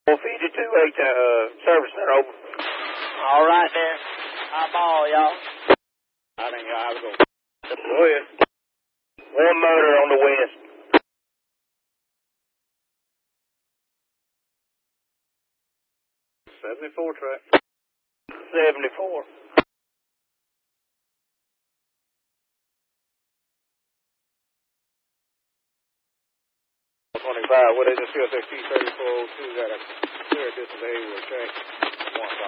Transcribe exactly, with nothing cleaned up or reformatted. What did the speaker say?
fifty-two eight, uh, service center over. All right, there. Eyeball, y'all. I think I was going to go ahead. One motor on the west. seventy-four track. seventy-four. twenty-five, what is it? C S X T thirty-four oh two got a clear distance A with track one.